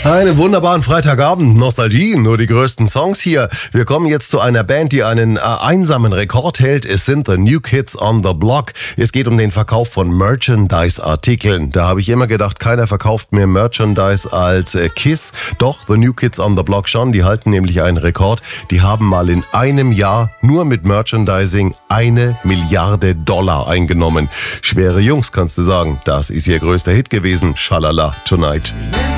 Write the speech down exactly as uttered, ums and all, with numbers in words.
Einen wunderbaren Freitagabend, Nostalgie, nur die größten Songs hier. Wir kommen jetzt zu einer Band, die einen äh, einsamen Rekord hält. Es sind The New Kids on the Block. Es geht um den Verkauf von Merchandise-Artikeln. Da habe ich immer gedacht, keiner verkauft mehr Merchandise als äh, Kiss. Doch, The New Kids on the Block schon. Die halten nämlich einen Rekord. Die haben mal in einem Jahr nur mit Merchandising eine Milliarde Dollar eingenommen. Schwere Jungs, kannst du sagen. Das ist ihr größter Hit gewesen. Schalala Tonight.